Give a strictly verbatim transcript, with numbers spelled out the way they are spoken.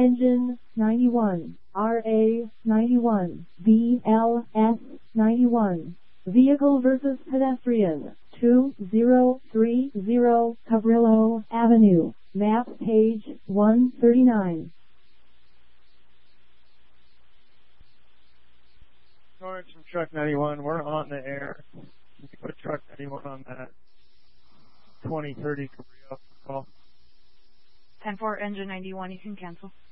Engine ninety-one, R A ninety-one, B L S ninety-one. Vehicle versus pedestrian, two zero three zero Cabrillo Avenue, map page one thirty-nine. Orange from truck ninety-one, we're on the air. Can you put truck ninety-one on that twenty thirty Cabrillo call? ten four, engine ninety-one, you can cancel.